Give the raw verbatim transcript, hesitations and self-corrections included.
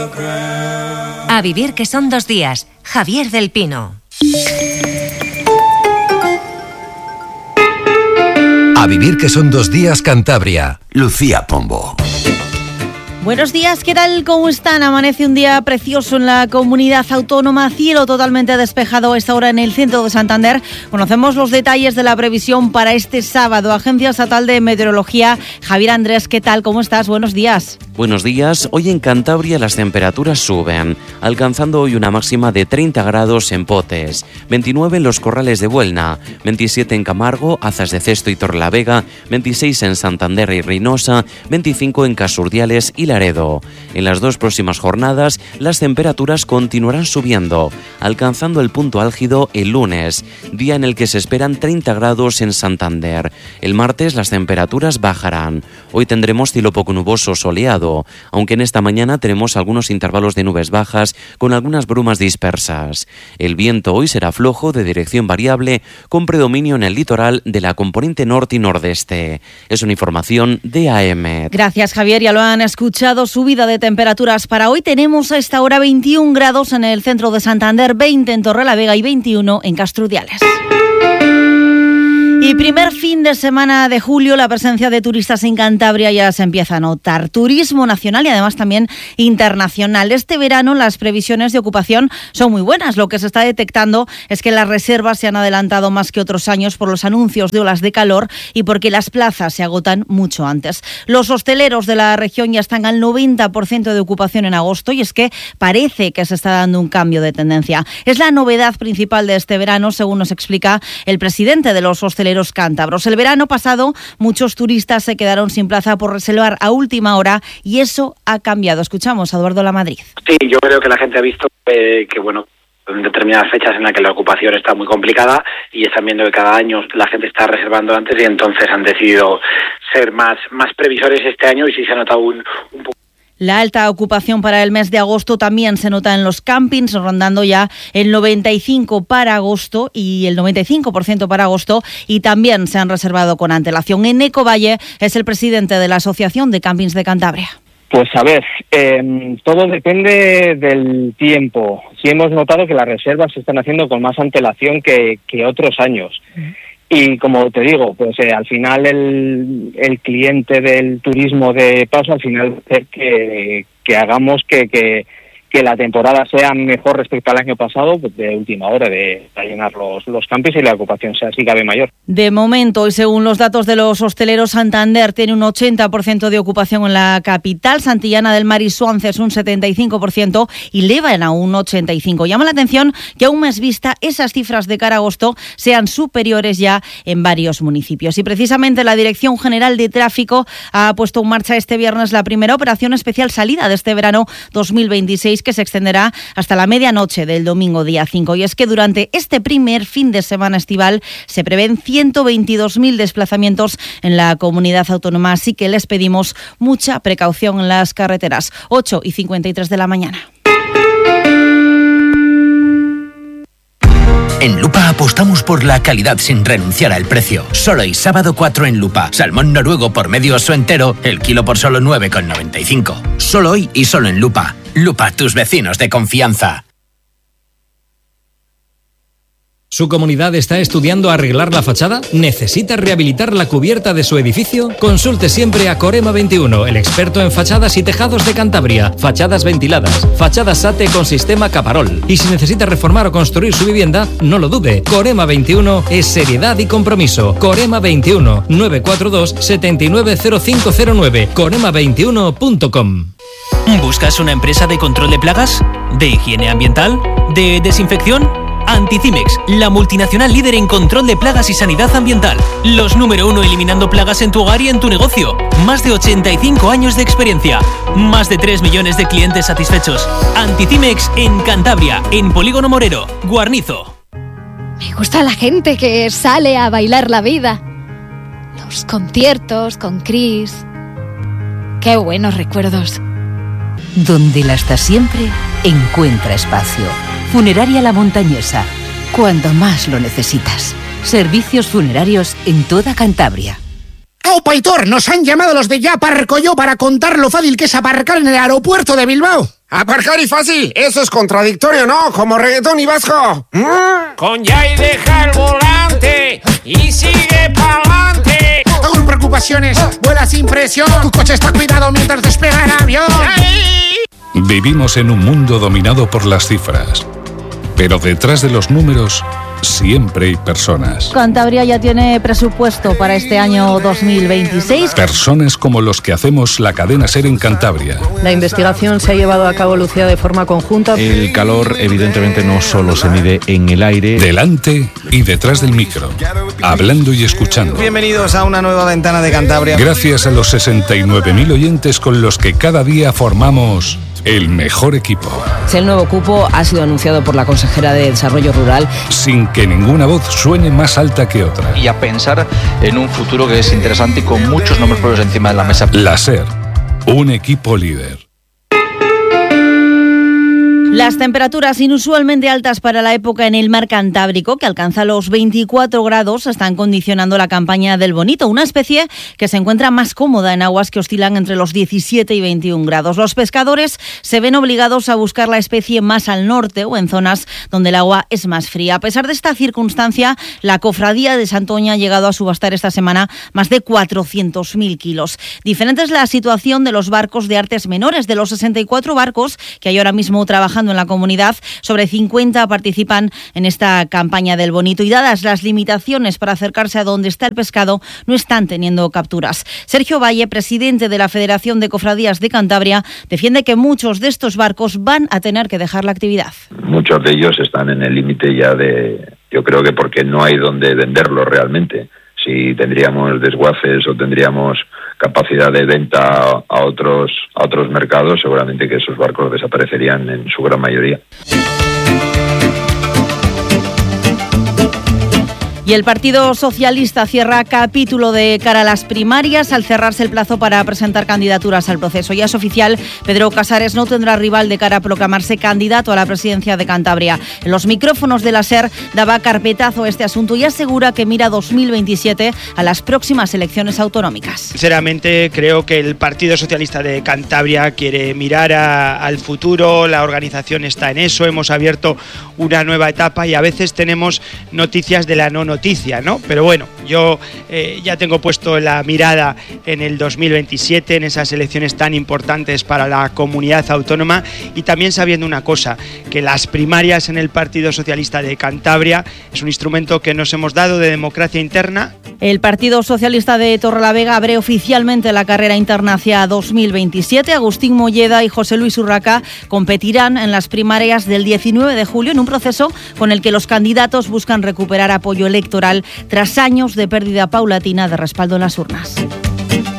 A vivir que son dos días. Javier del Pino. A vivir que son dos días, Cantabria. Lucía Pombo. Buenos días, ¿qué tal? ¿Cómo están? Amanece un día precioso en la comunidad autónoma, cielo totalmente despejado a esta hora en el centro de Santander. Conocemos los detalles de la previsión para este sábado. Agencia Estatal de Meteorología, Javier Andrés, ¿qué tal? ¿Cómo estás? Buenos días. Buenos días. Hoy en Cantabria las temperaturas suben, alcanzando hoy una máxima de treinta grados en Potes, veintinueve en los Corrales de Buelna, veintisiete en Camargo, Azas de Cesto y Torrelavega, veintiséis en Santander y Reynosa, veinticinco en Casurdiales y Laredo. En las dos próximas jornadas las temperaturas continuarán subiendo, alcanzando el punto álgido el lunes, día en el que se esperan treinta grados en Santander. El martes las temperaturas bajarán. Hoy tendremos cielo poco nuboso soleado, aunque en esta mañana tenemos algunos intervalos de nubes bajas con algunas brumas dispersas. El viento hoy será flojo de dirección variable con predominio en el litoral de la componente norte y nordeste. Es una información de A M. Gracias, Javier. Ya lo han escuchado. Subida de temperaturas para hoy. Tenemos a esta hora veintiún grados en el centro de Santander, veinte en Torrelavega y veintiuno en Castrudiales. Y primer fin de semana de julio, la presencia de turistas en Cantabria ya se empieza a notar. Turismo nacional y además también internacional. Este verano las previsiones de ocupación son muy buenas. Lo que se está detectando es que las reservas se han adelantado más que otros años por los anuncios de olas de calor y porque las plazas se agotan mucho antes. Los hosteleros de la región ya están al noventa por ciento de ocupación en agosto y es que parece que se está dando un cambio de tendencia. Es la novedad principal de este verano, según nos explica el presidente de los hosteleros cántabros. El verano pasado muchos turistas se quedaron sin plaza por reservar a última hora y eso ha cambiado. Escuchamos a Eduardo Lamadrid. Sí, yo creo que la gente ha visto eh, que bueno, en determinadas fechas en las que la ocupación está muy complicada y están viendo que cada año la gente está reservando antes y entonces han decidido ser más, más previsores este año y sí se ha notado un, un poco. La alta ocupación para el mes de agosto también se nota en los campings, rondando ya el noventa y cinco por ciento para agosto y el noventa y cinco por ciento para agosto y también se han reservado con antelación. En Ecovalle es el presidente de la Asociación de Campings de Cantabria. Pues a ver, eh, todo depende del tiempo. Sí hemos notado que las reservas se están haciendo con más antelación que, que otros años. Uh-huh. Y como te digo, pues eh, al final el, el cliente del turismo de paso, al final hacer que, que hagamos que, que, que la temporada sea mejor respecto al año pasado, pues de última hora, de, de llenar los, los campings y la ocupación sea así cabe mayor. De momento, y según los datos de los hosteleros, Santander tiene un ochenta por ciento de ocupación en la capital, Santillana del Mar y Suances un setenta y cinco por ciento y Lévana un ochenta y cinco por ciento. Llama la atención que a un mes vista esas cifras de cara a agosto sean superiores ya en varios municipios. Y precisamente la Dirección General de Tráfico ha puesto en marcha este viernes la primera operación especial salida de este verano dos mil veintiséis que se extenderá hasta la medianoche del domingo día cinco. Y es que durante este primer fin de semana estival se prevén ciento veintidós mil desplazamientos en la comunidad autónoma, así que les pedimos mucha precaución en las carreteras. ocho y cincuenta y tres de la mañana. En Lupa apostamos por la calidad sin renunciar al precio. Solo hoy sábado cuatro en Lupa. Salmón noruego por medio oso entero, el kilo por solo nueve con noventa y cinco. Solo hoy y solo en Lupa. Lupa, tus vecinos de confianza. ¿Su comunidad está estudiando arreglar la fachada? ¿Necesita rehabilitar la cubierta de su edificio? Consulte siempre a Corema veintiuno, el experto en fachadas y tejados de Cantabria. Fachadas ventiladas, fachadas SATE con sistema Caparol. Y si necesita reformar o construir su vivienda, no lo dude. Corema veintiuno es seriedad y compromiso. Corema veintiuno, nueve cuatro dos, siete nueve cero cinco cero nueve. corema veintiuno punto com. ¿Buscas una empresa de control de plagas? ¿De higiene ambiental? ¿De desinfección? Anticimex, la multinacional líder en control de plagas y sanidad ambiental. Los número uno eliminando plagas en tu hogar y en tu negocio. Más de ochenta y cinco años de experiencia. Más de tres millones de clientes satisfechos. Anticimex en Cantabria, en Polígono Morero, Guarnizo. Me gusta la gente que sale a bailar la vida. Los conciertos con Chris. Qué buenos recuerdos. Donde la está siempre, encuentra espacio. Funeraria La Montañesa, cuando más lo necesitas. Servicios funerarios en toda Cantabria. ¡Aupa, Aitor! Nos han llamado los de Ya Aparco Yo para contar lo fácil que es aparcar en el aeropuerto de Bilbao. Aparcar y fácil, eso es contradictorio, ¿no? Como reggaetón y vasco. ¿Mm? Con Yai deja el volante y sigue pa'lante. Sin preocupaciones, vuela sin presión. Tu coche está cuidado mientras despega el avión. ¡Ay! Vivimos en un mundo dominado por las cifras, pero detrás de los números siempre hay personas. Cantabria ya tiene presupuesto para este año dos mil veintiséis. Personas como los que hacemos la cadena SER en Cantabria. La investigación se ha llevado a cabo, Lucía, de forma conjunta. El calor evidentemente no solo se mide en el aire. Delante y detrás del micro, hablando y escuchando. Bienvenidos a una nueva ventana de Cantabria. Gracias a los sesenta y nueve mil oyentes con los que cada día formamos el mejor equipo. El nuevo cupo ha sido anunciado por la consejera de Desarrollo Rural. Sin que ninguna voz suene más alta que otra. Y a pensar en un futuro que es interesante y con muchos nombres propios encima de la mesa. La SER, un equipo líder. Las temperaturas inusualmente altas para la época en el mar Cantábrico, que alcanza los veinticuatro grados, están condicionando la campaña del bonito, una especie que se encuentra más cómoda en aguas que oscilan entre los diecisiete y veintiún grados. Los pescadores se ven obligados a buscar la especie más al norte o en zonas donde el agua es más fría. A pesar de esta circunstancia, la Cofradía de Santoña ha llegado a subastar esta semana más de cuatrocientos mil kilos. Diferente es la situación de los barcos de artes menores. De los sesenta y cuatro barcos que hay ahora mismo trabajando en la comunidad, sobre cincuenta participan en esta campaña del bonito y dadas las limitaciones para acercarse a donde está el pescado, no están teniendo capturas. Sergio Valle, presidente de la Federación de Cofradías de Cantabria, defiende que muchos de estos barcos van a tener que dejar la actividad. Muchos de ellos están en el límite ya de, yo creo que porque no hay donde venderlos realmente. Si tendríamos desguaces o tendríamos capacidad de venta a otros a otros mercados, seguramente que esos barcos desaparecerían en su gran mayoría. Y el Partido Socialista cierra capítulo de cara a las primarias al cerrarse el plazo para presentar candidaturas al proceso. Ya es oficial, Pedro Casares no tendrá rival de cara a proclamarse candidato a la presidencia de Cantabria. En los micrófonos de la SER daba carpetazo a este asunto y asegura que mira dos mil veintisiete a las próximas elecciones autonómicas. Sinceramente creo que el Partido Socialista de Cantabria quiere mirar a, al futuro, la organización está en eso, hemos abierto una nueva etapa y a veces tenemos noticias de la no noticia. Noticia, ¿no? Pero bueno, yo eh, ya tengo puesto la mirada en el dos mil veintisiete, en esas elecciones tan importantes para la comunidad autónoma y también sabiendo una cosa, que las primarias en el Partido Socialista de Cantabria es un instrumento que nos hemos dado de democracia interna. El Partido Socialista de Torrelavega abre oficialmente la carrera interna hacia dos mil veintisiete. Agustín Molleda y José Luis Urraca competirán en las primarias del diecinueve de julio en un proceso con el que los candidatos buscan recuperar apoyo electoral tras años de pérdida paulatina de respaldo en las urnas.